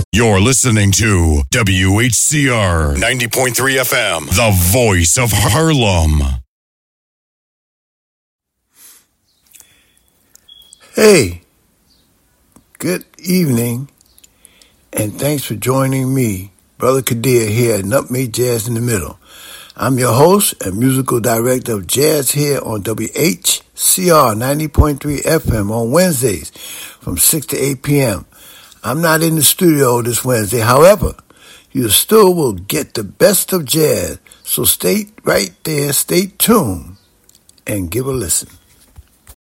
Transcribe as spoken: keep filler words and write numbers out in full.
You're listening to W H C R ninety point three F M, the voice of Harlem. Hey, good evening, and thanks for joining me, Brother Kadir, here at Nutmeg Jazz in the Middle. I'm your host and musical director of jazz here on W H C R ninety point three F M on Wednesdays from six to eight p.m. I'm not in the studio this Wednesday. However, you still will get the best of jazz. So stay right there, stay tuned, and give a listen.